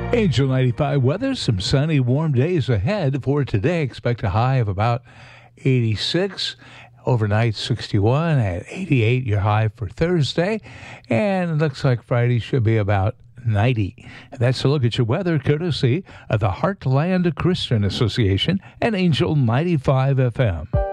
Angel 95 weather, some sunny, warm days ahead for today. Expect a high of about 86. Overnight 61 at 88, your high for Thursday. And it looks like Friday should be about 90. And that's a look at your weather courtesy of the Heartland Christian Association and Angel 95 FM.